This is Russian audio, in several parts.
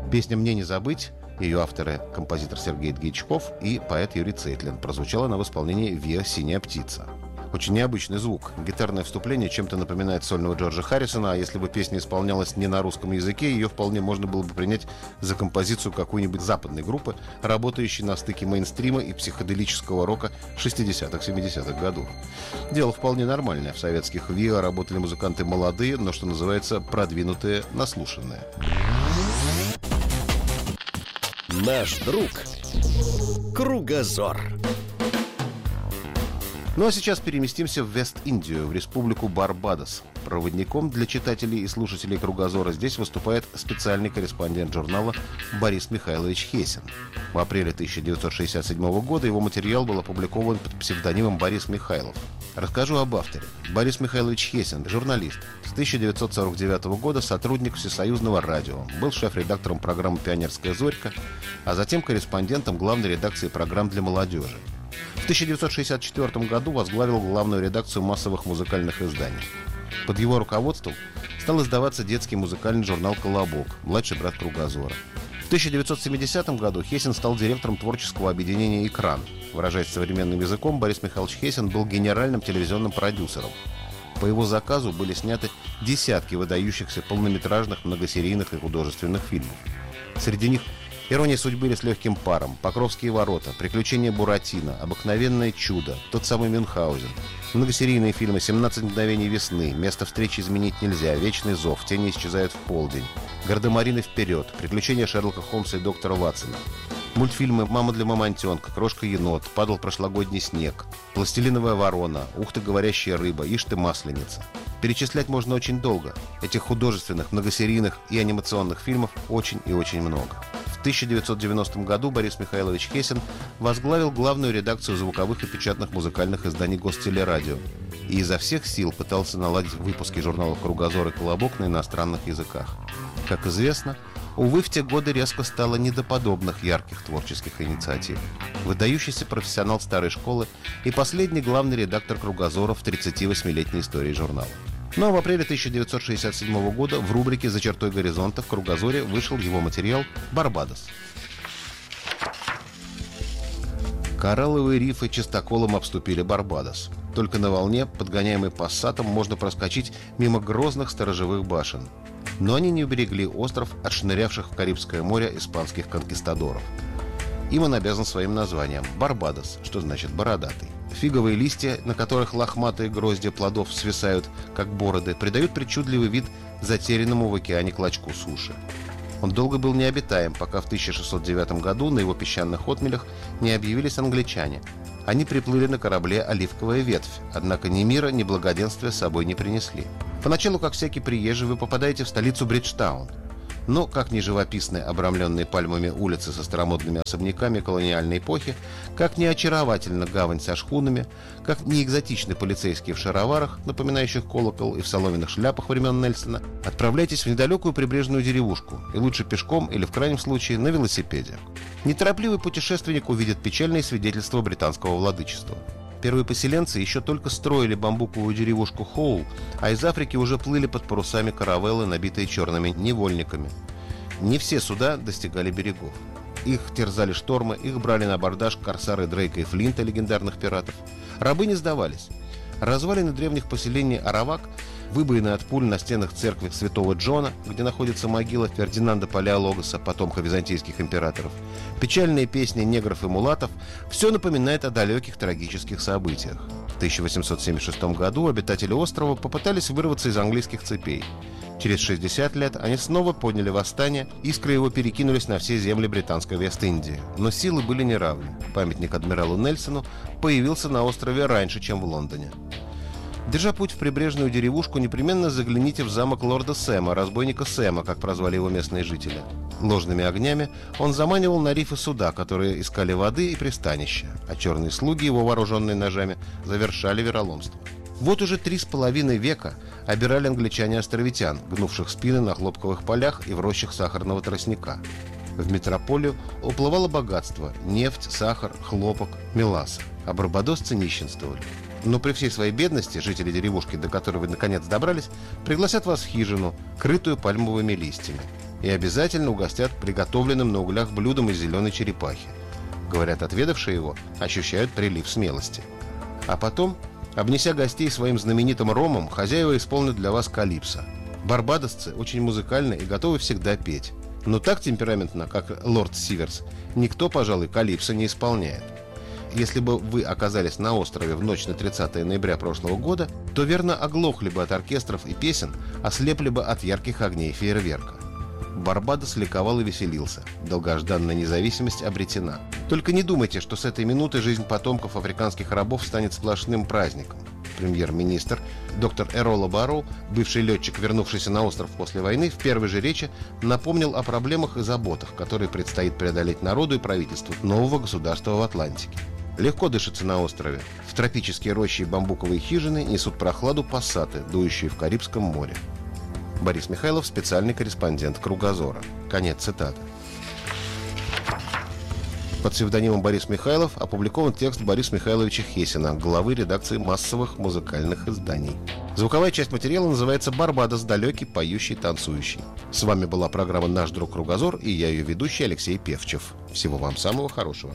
Песня «Мне не забыть», ее авторы – композитор Сергей Дьячков и поэт Юрий Цейтлин. Прозвучала она в исполнении ВИА «Синяя птица». Очень необычный звук. Гитарное вступление чем-то напоминает сольного Джорджа Харрисона, а если бы песня исполнялась не на русском языке, ее вполне можно было бы принять за композицию какой-нибудь западной группы, работающей на стыке мейнстрима и психоделического рока 60-х, 70-х годов. Дело вполне нормальное. В советских ВИА работали музыканты молодые, но, что называется, продвинутые, наслушанные. Наш друг Кругозор. Ну а сейчас переместимся в Вест-Индию, в республику Барбадос. Проводником для читателей и слушателей «Кругозора» здесь выступает специальный корреспондент журнала Борис Михайлович Хесин. В апреле 1967 года его материал был опубликован под псевдонимом Борис Михайлов. Расскажу об авторе. Борис Михайлович Хесин, журналист. С 1949 года сотрудник Всесоюзного радио. Был шеф-редактором программы «Пионерская зорька», а затем корреспондентом главной редакции программ для молодежи. В 1964 году возглавил главную редакцию массовых музыкальных изданий. Под его руководством стал издаваться детский музыкальный журнал «Колобок», младший брат «Кругозора». В 1970 году Хесин стал директором творческого объединения «Экран». Выражаясь современным языком, Борис Михайлович Хесин был генеральным телевизионным продюсером. По его заказу были сняты десятки выдающихся полнометражных, многосерийных и художественных фильмов. Среди них «Ирония судьбы» или «С легким паром», «Покровские ворота», «Приключения Буратино», «Обыкновенное чудо», «Тот самый Мюнхгаузен», многосерийные фильмы «17 мгновений весны», «Место встречи изменить нельзя», «Вечный зов», «Тени исчезают в полдень», «Гардемарины вперед», «Приключения Шерлока Холмса и доктора Ватсона», мультфильмы «Мама для мамонтенка», «Крошка-енот», «Падал прошлогодний снег», «Пластилиновая ворона», «Ух ты, говорящая рыба», «Ишь ты, масленица». Перечислять можно очень долго. Этих художественных, многосерийных и анимационных фильмов очень и очень много. В 1990 году Борис Михайлович Хесин возглавил главную редакцию звуковых и печатных музыкальных изданий Гостелерадио и изо всех сил пытался наладить выпуски журналов «Кругозор» и «Колобок» на иностранных языках. Как известно, увы, в те годы резко стало не до подобных ярких творческих инициатив. Выдающийся профессионал старой школы и последний главный редактор «Кругозора» в 38-летней истории журнала. Но в апреле 1967 года в рубрике «За чертой горизонта» в «Кругозоре» вышел его материал «Барбадос». Коралловые рифы чистоколом обступили Барбадос. Только на волне, подгоняемой пассатом, можно проскочить мимо грозных сторожевых башен. Но они не уберегли остров от шнырявших в Карибское море испанских конкистадоров. Им он обязан своим названием – Барбадос, что значит «бородатый». Фиговые листья, на которых лохматые гроздья плодов свисают, как бороды, придают причудливый вид затерянному в океане клочку суши. Он долго был необитаем, пока в 1609 году на его песчаных отмелях не объявились англичане. Они приплыли на корабле «Оливковая ветвь», однако ни мира, ни благоденствия с собой не принесли. Поначалу, как всякий приезжий, вы попадаете в столицу Бриджтаун. Но, как ни живописны обрамленные пальмами улицы со старомодными особняками колониальной эпохи, как ни очаровательна гавань со шхунами, как ни экзотичны полицейские в шароварах, напоминающих колокол, и в соломенных шляпах времен Нельсона, отправляйтесь в недалекую прибрежную деревушку, и лучше пешком или, в крайнем случае, на велосипеде. Неторопливый путешественник увидит печальные свидетельства британского владычества. Первые поселенцы еще только строили бамбуковую деревушку Хоул, а из Африки уже плыли под парусами каравеллы, набитые черными невольниками. Не все суда достигали берегов. Их терзали штормы, их брали на абордаж корсары Дрейка и Флинта, легендарных пиратов. Рабы не сдавались. Развалины древних поселений Аравак, выбоины от пуль на стенах церкви Святого Джона, где находится могила Фердинанда Палеологоса, потомка византийских императоров, печальные песни негров и мулатов – все напоминает о далеких трагических событиях. В 1876 году обитатели острова попытались вырваться из английских цепей. Через 60 лет они снова подняли восстание, искры его перекинулись на все земли британской Вест-Индии. Но силы были неравны. Памятник адмиралу Нельсону появился на острове раньше, чем в Лондоне. Держа путь в прибрежную деревушку, непременно загляните в замок лорда Сэма, разбойника Сэма, как прозвали его местные жители. Ложными огнями он заманивал на рифы суда, которые искали воды и пристанища, а черные слуги, его вооруженные ножами, завершали вероломство. Вот уже 3,5 века обирали англичане островитян, гнувших спины на хлопковых полях и в рощах сахарного тростника. В метрополию уплывало богатство – нефть, сахар, хлопок, меласса. А барбадосцы нищенствовали. Но при всей своей бедности жители деревушки, до которой вы наконец добрались, пригласят вас в хижину, крытую пальмовыми листьями. и обязательно угостят приготовленным на углях блюдом из зеленой черепахи. Говорят, отведавшие его ощущают прилив смелости. А потом, обнеся гостей своим знаменитым ромом, хозяева исполнят для вас калипсо. Барбадосцы очень музыкальны и готовы всегда петь. Но так темпераментно, как лорд Сиверс, никто, пожалуй, калипсо не исполняет. Если бы вы оказались на острове в ночь на 30 ноября прошлого года, то верно оглохли бы от оркестров и песен, ослепли бы от ярких огней фейерверка. Барбадос ликовал и веселился. Долгожданная независимость обретена. Только не думайте, что с этой минуты жизнь потомков африканских рабов станет сплошным праздником. Премьер-министр доктор Эрола Барроу, бывший летчик, вернувшийся на остров после войны, в первой же речи напомнил о проблемах и заботах, которые предстоит преодолеть народу и правительству нового государства в Атлантике. Легко дышится на острове. В тропические рощи и бамбуковые хижины несут прохладу пассаты, дующие в Карибском море. Борис Михайлов, специальный корреспондент «Кругозора». Конец цитаты. Под псевдонимом Борис Михайлов опубликован текст Бориса Михайловича Хесина, главы редакции массовых музыкальных изданий. Звуковая часть материала называется «Барбадос. Далекий, поющий, танцующий». С вами была программа «Наш друг Кругозор» и я ее ведущий Алексей Певчев. Всего вам самого хорошего.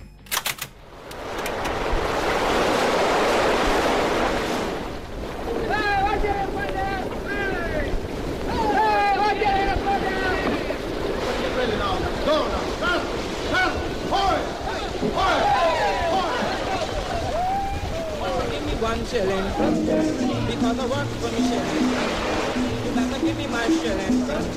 One shilling, because I work for me shilling. You better give me my shilling.